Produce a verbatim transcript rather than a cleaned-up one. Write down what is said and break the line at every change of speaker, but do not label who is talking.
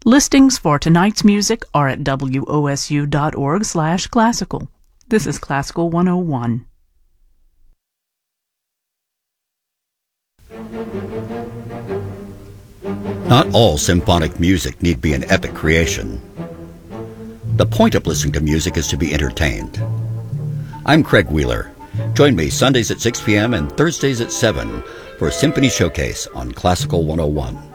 Listings for tonight's music are at W O S U dot org slash classical. This is Classical one oh one.
Not all symphonic music need be an epic creation. The point of listening to music is to be entertained. I'm Craig Wheeler. Join me Sundays at six p.m. and Thursdays at seven for Symphony Showcase on Classical one oh one.